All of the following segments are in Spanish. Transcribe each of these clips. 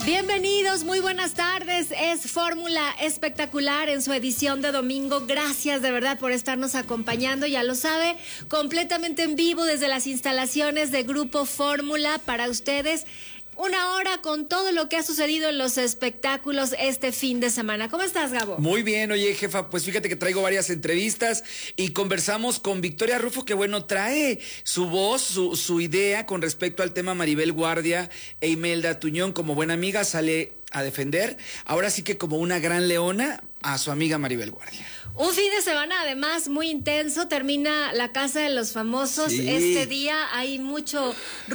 Bienvenidos, muy buenas tardes. Es Fórmula Espectacular en su edición de domingo. Gracias de verdad por estarnos acompañando. Ya lo sabe, completamente en vivo desde las instalaciones de Grupo Fórmula para ustedes. Una hora con todo lo que ha sucedido en los espectáculos este fin de semana. ¿Cómo estás, Gabo? Muy bien, oye, jefa, pues fíjate que traigo varias entrevistas y conversamos con Victoria Rufo, que bueno, trae su voz, su idea con respecto al tema Maribel Guardia e Imelda Tuñón. Como buena amiga sale a defender, ahora sí que como una gran leona, a su amiga Maribel Guardia. Un fin de semana además muy intenso, termina la Casa de los Famosos. Sí. Este día hay mucho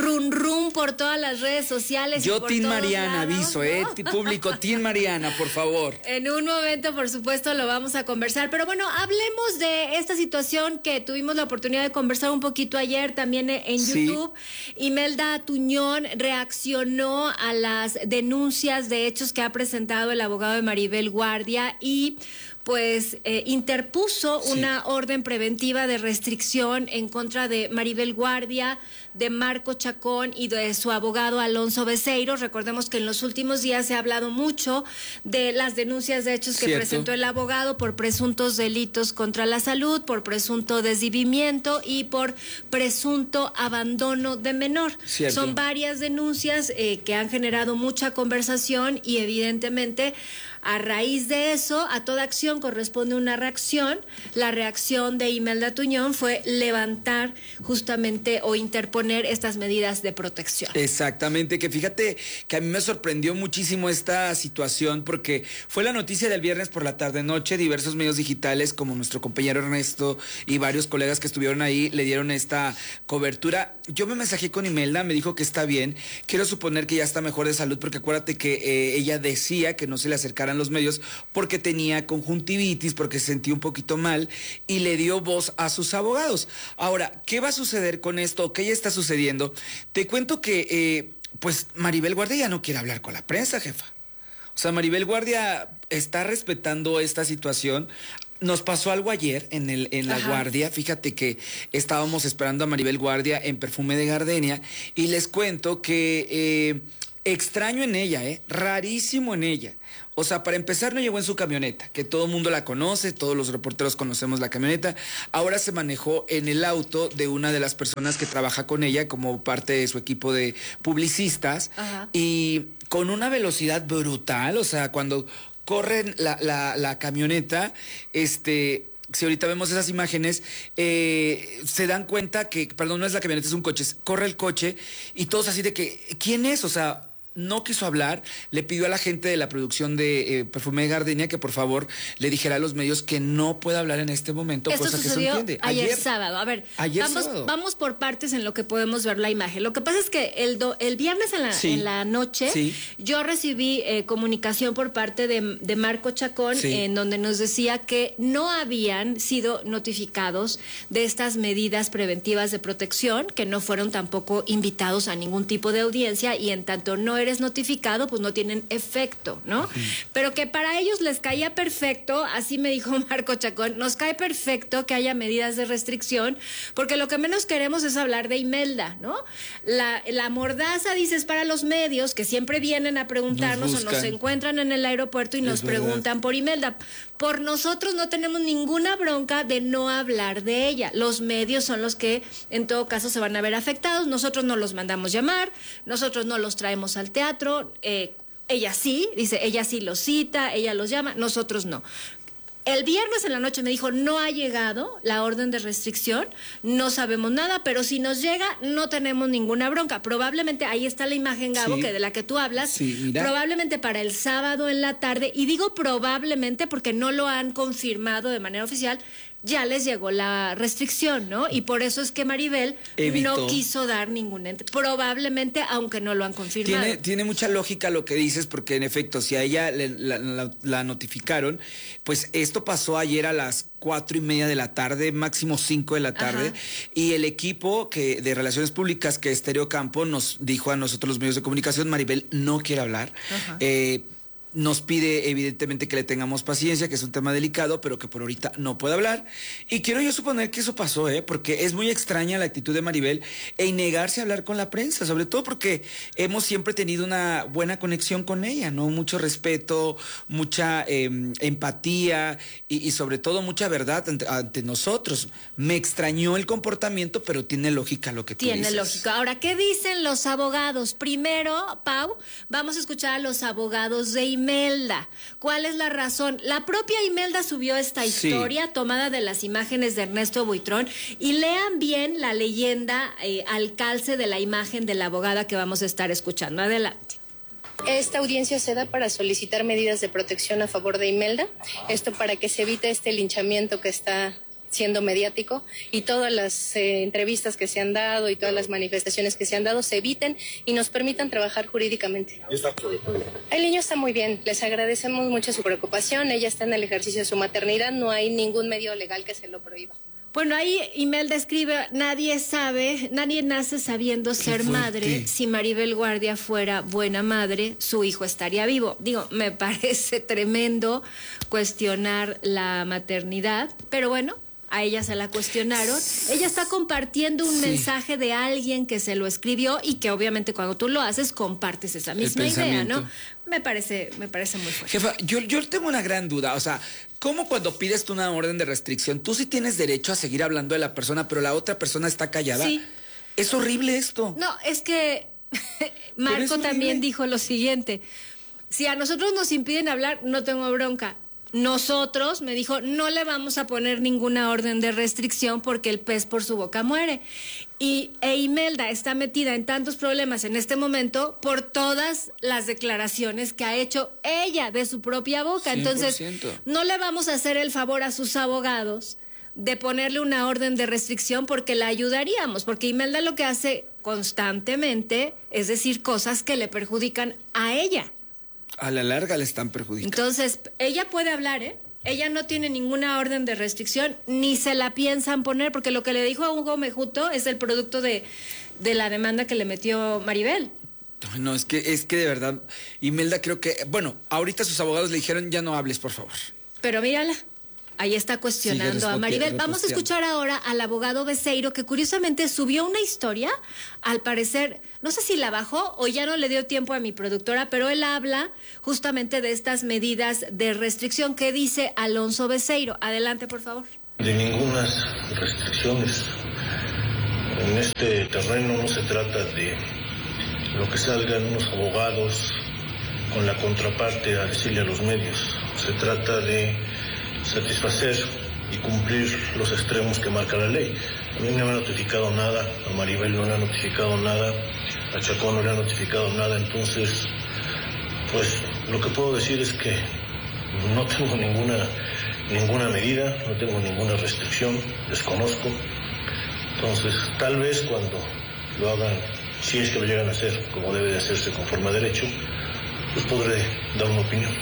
rum por todas las redes sociales. Yo, y por Team todos Mariana, lados, aviso, ¿no? Público, Team Mariana, por favor. En un momento, por supuesto, lo vamos a conversar. Pero bueno, hablemos de esta situación que tuvimos la oportunidad de conversar un poquito ayer también en YouTube. Imelda Tuñón reaccionó a las denuncias de hechos que ha presentado el abogado de Maribel Guardia y pues interpuso una orden preventiva de restricción en contra de Maribel Guardia, de Marco Chacón y de su abogado Alonso Beceiro. Recordemos que en los últimos días se ha hablado mucho de las denuncias de hechos que presentó el abogado por presuntos delitos contra la salud, por presunto desvivimiento y por presunto abandono de menor. Son varias denuncias que han generado mucha conversación y evidentemente a raíz de eso, a toda acción corresponde una reacción. La reacción de Imelda Tuñón fue levantar justamente o interponer estas medidas de protección. Exactamente, que fíjate que a mí me sorprendió muchísimo esta situación porque fue la noticia del viernes por la tarde-noche. Diversos medios digitales como nuestro compañero Ernesto y varios colegas que estuvieron ahí le dieron esta cobertura. Yo me mensajé con Imelda, me dijo que está bien. Quiero suponer que ya está mejor de salud porque acuérdate que ella decía que no se le acercaran los medios porque tenía conjuntivitis, porque se sentía un poquito mal y le dio voz a sus abogados. Ahora, ¿qué va a suceder con esto? ¿Qué ya está sucediendo? Te cuento que pues Maribel Guardia ya no quiere hablar con la prensa, jefa. O sea, Maribel Guardia está respetando esta situación. Nos pasó algo ayer en la Guardia. Fíjate que estábamos esperando a Maribel Guardia en Perfume de Gardenia y les cuento que extraño en ella, rarísimo en ella. O sea, para empezar no llegó en su camioneta, que todo el mundo la conoce, todos los reporteros conocemos la camioneta. Ahora se manejó en el auto de una de las personas que trabaja con ella como parte de su equipo de publicistas. Y con una velocidad brutal, o sea, cuando corren la camioneta, si ahorita vemos esas imágenes, se dan cuenta que, perdón, no es la camioneta, es un coche, corre el coche y todos así de que, ¿quién es? O sea, no quiso hablar, le pidió a la gente de la producción de Perfume de Gardenia que por favor le dijera a los medios que no puede hablar en este momento, cosa que se entiende. Ayer sábado. A ver, vamos por partes en lo que podemos ver la imagen. Lo que pasa es que el viernes en la noche yo recibí comunicación por parte de Marco Chacón en donde nos decía que no habían sido notificados de estas medidas preventivas de protección, que no fueron tampoco invitados a ningún tipo de audiencia y en tanto no eres notificado, pues no tienen efecto, ¿no? Pero que para ellos les caía perfecto, así me dijo Marco Chacón, nos cae perfecto que haya medidas de restricción, porque lo que menos queremos es hablar de Imelda, ¿no? La mordaza, dices, para los medios que siempre vienen a preguntarnos o nos encuentran en el aeropuerto y nos preguntan por Imelda. Por nosotros no tenemos ninguna bronca de no hablar de ella. Los medios son los que en todo caso se van a ver afectados. Nosotros no los mandamos llamar, nosotros no los traemos al teatro. Ella sí, dice, ella sí los cita, ella los llama, nosotros no. El viernes en la noche me dijo, no ha llegado la orden de restricción, no sabemos nada, pero si nos llega, no tenemos ninguna bronca. Probablemente, ahí está la imagen, Gabo, que de la que tú hablas, probablemente para el sábado en la tarde, y digo probablemente porque no lo han confirmado de manera oficial, ya les llegó la restricción, ¿no? Y por eso es que Maribel no quiso dar ningún probablemente, aunque no lo han confirmado. Tiene mucha lógica lo que dices, porque en efecto, si a ella la notificaron, pues esto pasó ayer a las 4:30 de la tarde, máximo 5 de la tarde, y el equipo de Relaciones Públicas, que es Estéreo Campo, nos dijo a nosotros los medios de comunicación, Maribel no quiere hablar. nos pide evidentemente que le tengamos paciencia, que es un tema delicado, pero que por ahorita no puede hablar. Y quiero yo suponer que eso pasó, porque es muy extraña la actitud de Maribel en negarse a hablar con la prensa, sobre todo porque hemos siempre tenido una buena conexión con ella, ¿no? Mucho respeto, mucha empatía y sobre todo mucha verdad ante nosotros. Me extrañó el comportamiento, pero tiene lógica lo que tú dices. Tiene lógica. Ahora, ¿qué dicen los abogados? Primero, Pau, vamos a escuchar a los abogados de Imelda. ¿Cuál es la razón? La propia Imelda subió esta historia tomada de las imágenes de Ernesto Buitrón y lean bien la leyenda al calce de la imagen de la abogada que vamos a estar escuchando. Adelante. Esta audiencia se da para solicitar medidas de protección a favor de Imelda, esto para que se evite este linchamiento que está siendo mediático y todas las entrevistas que se han dado y todas las manifestaciones que se han dado se eviten y nos permitan trabajar jurídicamente. El niño está muy bien, les agradecemos mucho su preocupación, ella está en el ejercicio de su maternidad, no hay ningún medio legal que se lo prohíba. Bueno, ahí Imelda escribe, nadie nace sabiendo ser madre. Si Maribel Guardia fuera buena madre, su hijo estaría vivo. Digo, me parece tremendo cuestionar la maternidad, pero bueno, a ella se la cuestionaron. Ella está compartiendo un mensaje de alguien que se lo escribió y que obviamente cuando tú lo haces compartes esa misma idea, ¿no? Me parece muy fuerte. Jefa, yo tengo una gran duda, o sea, ¿cómo cuando pides tú una orden de restricción, tú sí tienes derecho a seguir hablando de la persona, pero la otra persona está callada? Sí. Es horrible esto. No, es que Marco también dijo lo siguiente, si a nosotros nos impiden hablar, no tengo bronca. Nosotros, me dijo, no le vamos a poner ninguna orden de restricción porque el pez por su boca muere. E Imelda está metida en tantos problemas en este momento por todas las declaraciones que ha hecho ella de su propia boca. 100%. Entonces, no le vamos a hacer el favor a sus abogados de ponerle una orden de restricción porque la ayudaríamos, porque Imelda lo que hace constantemente es decir cosas que le perjudican a ella. A la larga le están perjudicando. Entonces, ella puede hablar, Ella no tiene ninguna orden de restricción, ni se la piensan poner, porque lo que le dijo a Hugo Mejuto es el producto de la demanda que le metió Maribel. No, es que de verdad, Imelda creo que, bueno, ahorita sus abogados le dijeron, ya no hables, por favor. Pero mírala. Ahí está cuestionando a Maribel. Vamos a escuchar ahora al abogado Beceiro, que curiosamente subió una historia, al parecer, no sé si la bajó o ya no le dio tiempo a mi productora, pero él habla justamente de estas medidas de restricción que dice Alonso Beceiro. Adelante, por favor. De ninguna restricciones. En este terreno no se trata de lo que salgan unos abogados con la contraparte a decirle a los medios. Se trata de satisfacer y cumplir los extremos que marca la ley. A mí no me ha notificado nada, a Maribel no le ha notificado nada, a Chacón no le ha notificado nada, entonces, pues lo que puedo decir es que no tengo ninguna medida, no tengo ninguna restricción, desconozco. Entonces, tal vez cuando lo hagan, si es que lo llegan a hacer como debe de hacerse conforme a derecho, pues podré dar una opinión.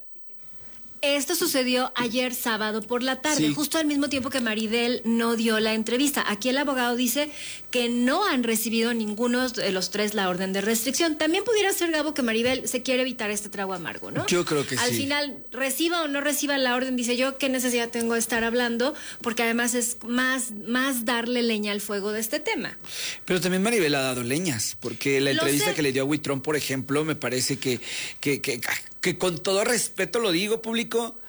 Esto sucedió ayer sábado por la tarde, justo al mismo tiempo que Maribel no dio la entrevista. Aquí el abogado dice que no han recibido ninguno de los tres la orden de restricción. También pudiera ser, Gabo, que Maribel se quiere evitar este trago amargo, ¿no? Yo creo que al final, reciba o no reciba la orden, dice yo, ¿qué necesidad tengo de estar hablando? Porque además es más darle leña al fuego de este tema. Pero también Maribel ha dado leñas, porque la entrevista que le dio a Buitrón, por ejemplo, me parece que con todo respeto lo digo, público,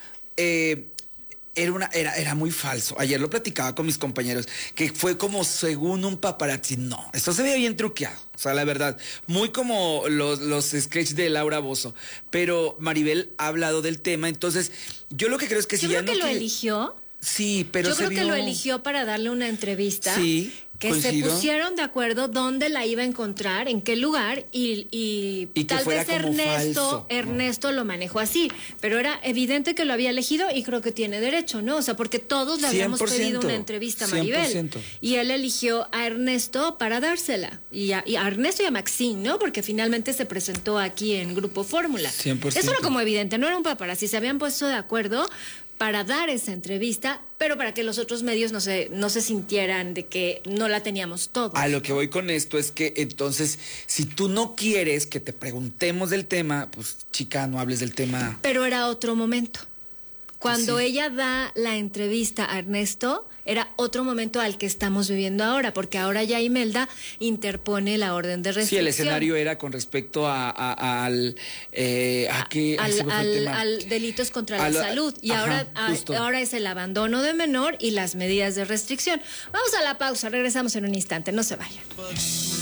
era muy falso. Ayer lo platicaba con mis compañeros, que fue como según un paparazzi. No, esto se veía bien truqueado. O sea, la verdad, muy como los sketches de Laura Bozzo. Pero Maribel ha hablado del tema, entonces yo lo que creo es que si ya no... Yo creo que lo eligió. Sí, pero yo creo que lo eligió para darle una entrevista. Sí. Que coincido. Se pusieron de acuerdo dónde la iba a encontrar, en qué lugar, y tal vez Ernesto lo manejó así, pero era evidente que lo había elegido y creo que tiene derecho, ¿no? O sea, porque todos le habíamos pedido una entrevista a Maribel 100%. Y él eligió a Ernesto para dársela, y a Ernesto y a Maxine, ¿no? Porque finalmente se presentó aquí en Grupo Fórmula. 100%. Eso era como evidente, no era un paparazzi, se habían puesto de acuerdo. para dar esa entrevista, pero para que los otros medios no se sintieran de que no la teníamos todos. A lo que voy con esto es que entonces, si tú no quieres que te preguntemos del tema, pues chica, no hables del tema. Pero era otro momento. Cuando ella da la entrevista a Ernesto, era otro momento al que estamos viviendo ahora, porque ahora ya Imelda interpone la orden de restricción. Sí, el escenario era con respecto al delitos contra la salud. Y ahora es el abandono de menor y las medidas de restricción. Vamos a la pausa, regresamos en un instante, no se vayan.